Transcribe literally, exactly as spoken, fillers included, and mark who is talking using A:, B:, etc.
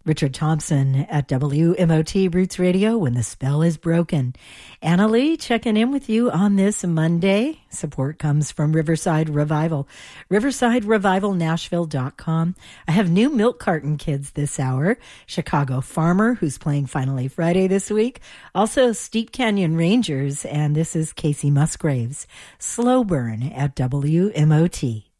A: Richard Thompson at W M O T Roots Radio, When the Spell is Broken. Anna Lee checking in with you on this Monday. Support comes from Riverside Revival. Riverside Revival Nashville dot com. I have new milk carton kids this hour. Chicago Farmer, who's playing Finally Friday this week. Also Steep Canyon Rangers, and this is Casey Musgraves. Slow Burn at W M O T.